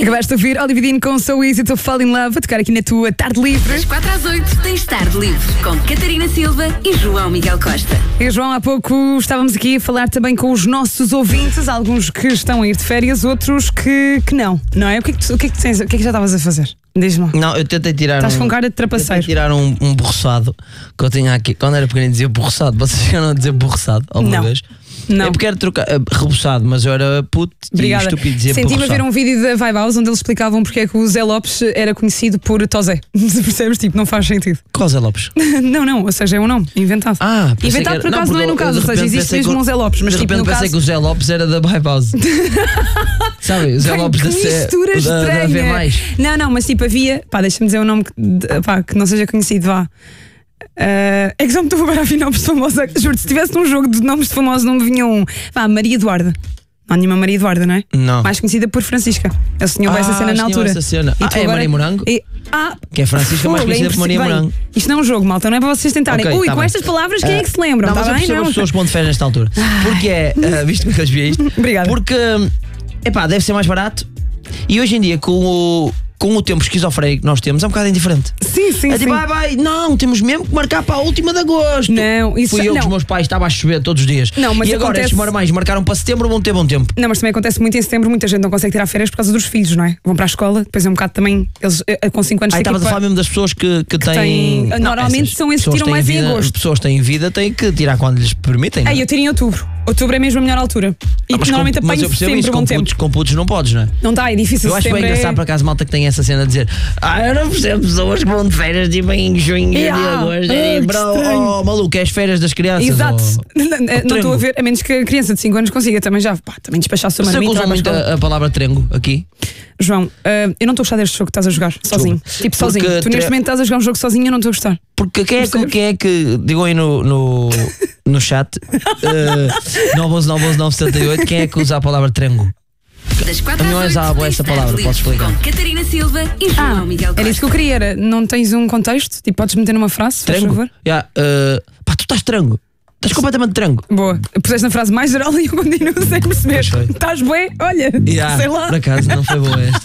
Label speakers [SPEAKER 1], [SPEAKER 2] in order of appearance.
[SPEAKER 1] Acabaste de ouvir Olivia Dean com So Easy to Fall in Love, a tocar aqui na tua tarde livre.
[SPEAKER 2] Das 4 às 8 tens tarde livre com Catarina Silva e João Miguel Costa.
[SPEAKER 1] E João, há pouco estávamos aqui a falar também com os nossos ouvintes, alguns que estão a ir de férias, outros que não é? O que é que já estavas a fazer? Diz-me lá.
[SPEAKER 3] Não, eu tentei tirar.
[SPEAKER 1] Estás com cara de trapaceiro.
[SPEAKER 3] Tentei tirar um borroçado que eu tinha aqui. Quando era pequenino dizia borroçado. Vocês chegaram a dizer borroçado alguma
[SPEAKER 1] Não.
[SPEAKER 3] vez?
[SPEAKER 1] Não.
[SPEAKER 3] É porque era trocar reboçado, mas eu era puto e estúpido dizer
[SPEAKER 1] Senti-me a
[SPEAKER 3] borroçado.
[SPEAKER 1] ver um vídeo da Vibe House onde eles explicavam porque é que o Zé Lopes era conhecido por Tosé. Percebes? Tipo, não faz sentido.
[SPEAKER 3] Qual Zé Lopes?
[SPEAKER 1] Não, ou seja, é um nome inventado.
[SPEAKER 3] Pensei
[SPEAKER 1] Inventado
[SPEAKER 3] que
[SPEAKER 1] por
[SPEAKER 3] era-
[SPEAKER 1] acaso não é no
[SPEAKER 3] porque
[SPEAKER 1] caso, ou
[SPEAKER 3] de
[SPEAKER 1] seja,
[SPEAKER 3] repente
[SPEAKER 1] existe
[SPEAKER 3] pensei
[SPEAKER 1] mesmo
[SPEAKER 3] que-
[SPEAKER 1] um Zé Lopes, mas
[SPEAKER 3] de
[SPEAKER 1] tipo
[SPEAKER 3] repente
[SPEAKER 1] no
[SPEAKER 3] pensei
[SPEAKER 1] caso.
[SPEAKER 3] que o Zé Lopes era da Vibe House. Sabe? O Zé
[SPEAKER 1] Bem,
[SPEAKER 3] Lopes
[SPEAKER 1] que
[SPEAKER 3] da
[SPEAKER 1] mistura
[SPEAKER 3] da V+.
[SPEAKER 1] estranha. Não, mas tipo havia. Deixa-me dizer um nome que não seja conhecido, vá. É que só me estou agora a vir nomes de famosa. Juro, se tivesse um jogo de nomes de famosos, não me vinha um. Maria Eduarda. Não há nenhuma Maria Eduarda, não é?
[SPEAKER 3] Não.
[SPEAKER 1] Mais conhecida por Francisca. Eles tinham essa cena na altura.
[SPEAKER 3] Essa cena.
[SPEAKER 1] E tu
[SPEAKER 3] É
[SPEAKER 1] agora-
[SPEAKER 3] Maria Morango? Que é Francisca, mais conhecida por Maria Morango.
[SPEAKER 1] Isto não é um jogo, malta, não é para vocês tentarem.
[SPEAKER 3] Ok, tá
[SPEAKER 1] com
[SPEAKER 3] bem.
[SPEAKER 1] estas palavras, quem é que se lembram?
[SPEAKER 3] Não, mas eu
[SPEAKER 1] bem?
[SPEAKER 3] percebo
[SPEAKER 1] Não?
[SPEAKER 3] as pessoas que vão de férias nesta altura. Porque viste como é que eu desviei isto?
[SPEAKER 1] Obrigada.
[SPEAKER 3] Porque, deve ser mais barato. E hoje em dia, com o tempo esquizofrénico que nós temos, é um bocado indiferente.
[SPEAKER 1] Sim.
[SPEAKER 3] É tipo, não, temos mesmo que marcar para a última de agosto.
[SPEAKER 1] Não, isso
[SPEAKER 3] Fui eu
[SPEAKER 1] não.
[SPEAKER 3] que os meus pais estavam a chover todos os dias.
[SPEAKER 1] Não, mas
[SPEAKER 3] e agora
[SPEAKER 1] acontece-
[SPEAKER 3] estes marmães marcaram para setembro, vão ter bom tempo.
[SPEAKER 1] Não, mas também acontece muito em setembro, muita gente não consegue tirar férias por causa dos filhos, não é? Vão para a escola, depois é um bocado também, eles com 5 anos
[SPEAKER 3] Aí
[SPEAKER 1] ficam
[SPEAKER 3] estavas a falar mesmo das pessoas que têm.
[SPEAKER 1] têm- normalmente são esses que
[SPEAKER 3] pessoas
[SPEAKER 1] tiram
[SPEAKER 3] têm
[SPEAKER 1] mais em
[SPEAKER 3] vida-
[SPEAKER 1] agosto.
[SPEAKER 3] As pessoas que têm vida têm que tirar quando lhes permitem.
[SPEAKER 1] Eu tiro em outubro. Outubro é mesmo a melhor altura. E
[SPEAKER 3] Mas
[SPEAKER 1] normalmente
[SPEAKER 3] mas
[SPEAKER 1] apanho
[SPEAKER 3] eu percebo
[SPEAKER 1] sempre
[SPEAKER 3] isso,
[SPEAKER 1] bom tempo.
[SPEAKER 3] com putos não podes, não é?
[SPEAKER 1] Não está, é difícil.
[SPEAKER 3] Eu acho bem
[SPEAKER 1] setembro
[SPEAKER 3] engraçado, por acaso, malta que tem essa cena de dizer eu não percebo pessoas que vão de férias tipo em junho, julho, agosto.
[SPEAKER 1] que
[SPEAKER 3] Bro,
[SPEAKER 1] estranho.
[SPEAKER 3] maluco, é as férias das crianças.
[SPEAKER 1] Exato. Não
[SPEAKER 3] trengo.
[SPEAKER 1] estou a ver, a menos que a criança de 5 anos consiga também já também despachar a sua
[SPEAKER 3] Será que
[SPEAKER 1] marmita.
[SPEAKER 3] usam
[SPEAKER 1] vai para a
[SPEAKER 3] muito
[SPEAKER 1] escola.
[SPEAKER 3] a palavra trengo aqui?
[SPEAKER 1] João, eu não estou a gostar deste jogo que estás a jogar sozinho. Tipo, sozinho.
[SPEAKER 3] Porque
[SPEAKER 1] Tu neste momento estás a jogar um jogo sozinho e eu não estou a gostar.
[SPEAKER 3] Porque quem
[SPEAKER 1] Percebes?
[SPEAKER 3] é que digam aí no chat 911-978, quem é que usa a palavra trengo?
[SPEAKER 2] Das 4
[SPEAKER 3] A minha
[SPEAKER 2] às
[SPEAKER 3] mãe
[SPEAKER 2] 8
[SPEAKER 3] usava
[SPEAKER 2] tens
[SPEAKER 3] essa
[SPEAKER 2] tarde
[SPEAKER 3] palavra,
[SPEAKER 2] livre
[SPEAKER 3] posso explicar?
[SPEAKER 2] com Catarina Silva e João Miguel Costa.
[SPEAKER 1] Era isso que eu queria, não tens um contexto? Tipo, podes meter numa frase, por
[SPEAKER 3] Trengo?
[SPEAKER 1] favor?
[SPEAKER 3] Tu estás trengo. Estás completamente trengo.
[SPEAKER 1] Boa, puseste na frase mais geral e eu continuo sem perceber.
[SPEAKER 3] Pois foi.
[SPEAKER 1] Estás bem? Olha, sei lá.
[SPEAKER 3] Por acaso, não foi boa esta.